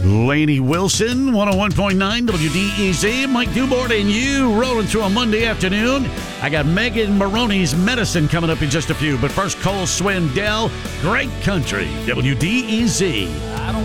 Lainey Wilson, 101.9 WDEZ. Mike Dubord and you rolling through a Monday afternoon. I got Megan Maroney's Medicine coming up in just a few. But first, Cole Swindell, Great Country, WDEZ.